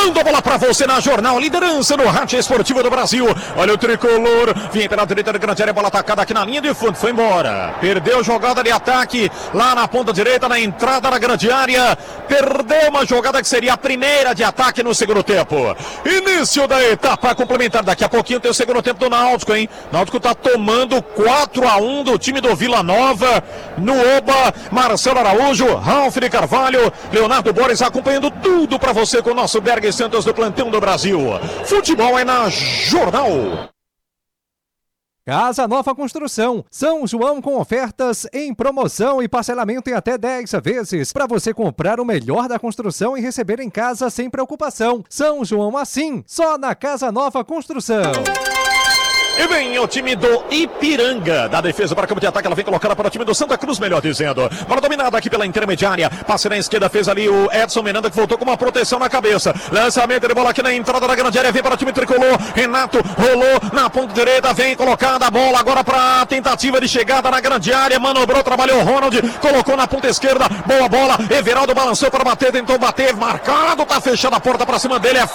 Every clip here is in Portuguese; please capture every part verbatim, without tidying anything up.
rolando a bola pra você na Jornal, liderança no rádio esportivo do Brasil. Olha o tricolor, vem pela direita da grande área, bola atacada aqui na linha de fundo, foi embora. Perdeu jogada de ataque lá na ponta direita, na entrada da grande área. Perdeu uma jogada que seria a primeira de ataque no segundo tempo. Início da etapa complementar, daqui a pouquinho tem o segundo tempo do Náutico, hein? Náutico tá tomando quatro a um do time do Vila Nova, no Oba. Marcelo Araújo, Ralf de Carvalho, Leonardo Borges acompanhando tudo pra você com o nosso Berg Santos do Plantão do Brasil. Futebol é na Jornal. Casa Nova Construção, São João com ofertas em promoção e parcelamento em até dez vezes, para você comprar o melhor da construção e receber em casa sem preocupação. São João assim, só na Casa Nova Construção. E vem o time do Ipiranga, da defesa para o campo de ataque, ela vem colocada para o time do Santa Cruz, melhor dizendo. Bola dominada aqui pela intermediária, passe na esquerda, fez ali o Edson Miranda, que voltou com uma proteção na cabeça. Lançamento de bola aqui na entrada da grande área, vem para o time tricolor. Renato rolou na ponta direita, vem colocada a bola agora para a tentativa de chegada na grande área, manobrou, trabalhou o Ronald, colocou na ponta esquerda, boa bola, Everaldo balançou para bater, tentou bater, marcado, tá fechada a porta para cima dele, é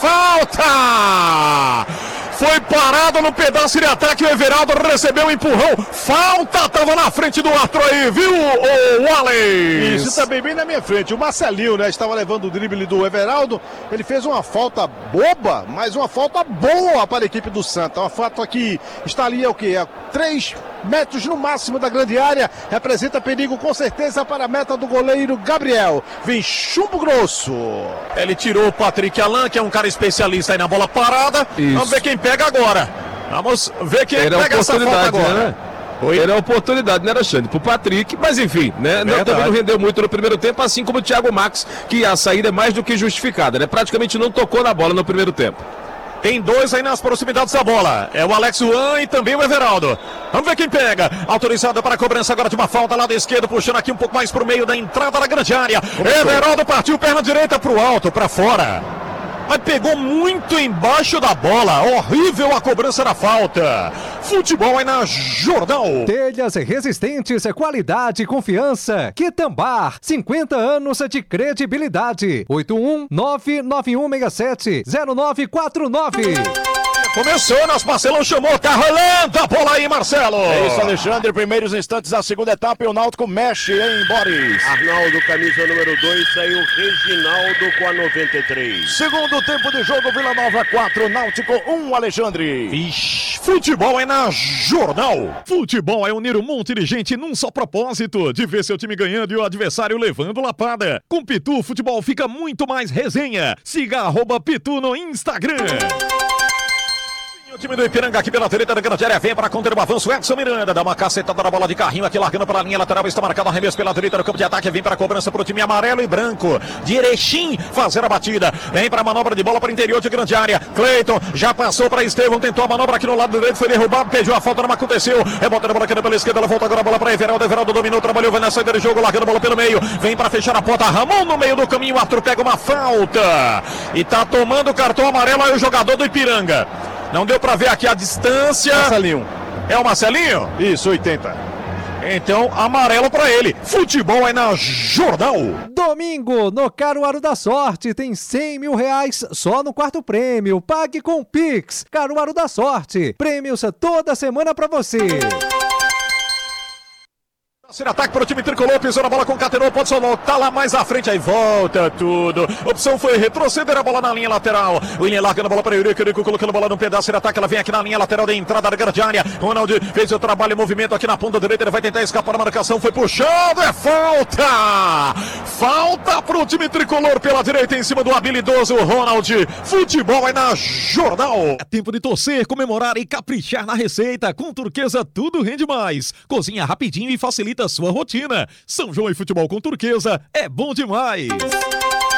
falta! Foi parado no pedaço de ataque, o Everaldo recebeu um empurrão, falta, tava na frente do ato aí, viu, o Wallace? Isso também bem na minha frente, o Marcelinho, né, estava levando o drible do Everaldo, ele fez uma falta boba, mas uma falta boa para a equipe do Santa, uma falta que está ali, é o que? É três metros no máximo da grande área, representa perigo com certeza para a meta do goleiro Gabriel, vem chumbo grosso. Ele tirou o Patrick Alain, que é um cara especialista aí na bola parada, isso. Vamos ver quem pega agora. Vamos ver quem Era pega essa falta agora. Né? Era a oportunidade, né, Alexandre? Pro Patrick, mas enfim, né? Não, também não rendeu muito no primeiro tempo, assim como o Thiago Max, que a saída é mais do que justificada, né? Praticamente não tocou na bola no primeiro tempo. Tem dois aí nas proximidades da bola. É o Alex Juan e também o Everaldo. Vamos ver quem pega. Autorizado para a cobrança agora de uma falta lá da esquerda, puxando aqui um pouco mais pro meio da entrada da grande área. Começou. Everaldo partiu, perna direita pro alto, para fora. Mas pegou muito embaixo da bola. Horrível a cobrança da falta. Futebol é na Jornal. Telhas resistentes, qualidade e confiança. Quitambar, cinquenta anos de credibilidade. oito um nove nove um seis sete zero nove quatro nove. Começou, nosso Marcelão chamou, tá rolando a bola aí, Marcelo. É isso, Alexandre, primeiros instantes da segunda etapa e o Náutico mexe em Boris. Arnaldo, camisa número dois, saiu Reginaldo com a noventa e três. Segundo tempo de jogo, Vila Nova quatro, Náutico um, Alexandre. Vixe, futebol é na Jornal. Futebol é unir um monte de gente num só propósito, de ver seu time ganhando e o adversário levando lapada. Com Pitu, futebol fica muito mais resenha. Siga arroba Pitu no Instagram. O time do Ipiranga aqui pela direita da grande área vem para conter o avanço. Edson Miranda dá uma cacetada na bola de carrinho aqui, largando pela linha lateral. Está marcado o arremesso pela direita do campo de ataque. Vem para a cobrança para o time amarelo e branco de Erechim fazer a batida. Vem para a manobra de bola para o interior de grande área. Cleiton já passou para Estevão, tentou a manobra aqui no lado direito, foi derrubado, pediu a falta, não aconteceu. Rebota a bola aqui pela esquerda, ela volta agora a bola para Everaldo. Everaldo dominou, trabalhou, vai na saída de jogo, largando a bola pelo meio. Vem para fechar a porta. Ramon no meio do caminho. O Arthur pega uma falta e tá tomando cartão amarelo aí o jogador do Ipiranga. Não deu pra ver aqui a distância. Marcelinho. É o Marcelinho? Isso, oitenta. Então, amarelo pra ele. Futebol é na Jornal. Domingo, no Caruaru da Sorte, tem cem mil reais só no quarto prêmio. Pague com Pix. Caruaru da Sorte. Prêmios toda semana pra você. Terceiro ataque para o time tricolor, pisou na bola, concatenou, pode só voltar lá mais à frente, aí volta tudo. Opção foi retroceder a bola na linha lateral. O William largando a bola para o Eurico, Eurico colocando a bola no pedaço de ataque, ela vem aqui na linha lateral da entrada da grande área. Ronald fez o trabalho em movimento aqui na ponta direita, ele vai tentar escapar da marcação, foi puxado, é falta! Falta para o time tricolor pela direita em cima do habilidoso Ronald. Futebol é na Jornal. É tempo de torcer, comemorar e caprichar na receita. Com Turquesa tudo rende mais. Cozinha rapidinho e facilita a sua rotina. São João e futebol com Turquesa é bom demais.